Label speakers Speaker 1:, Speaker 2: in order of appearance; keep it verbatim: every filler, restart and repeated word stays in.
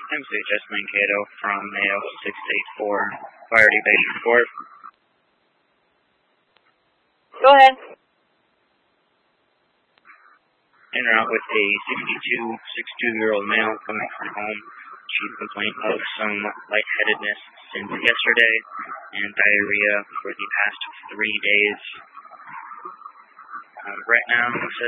Speaker 1: M C H S Mankato from Mayo six eight four, Fire Evasion report.
Speaker 2: Go ahead.
Speaker 1: En route with a sixty-two, sixty-two-year-old male coming from home. Chief complaint of some lightheadedness since yesterday and diarrhea for the past three days. Uh, right now, it says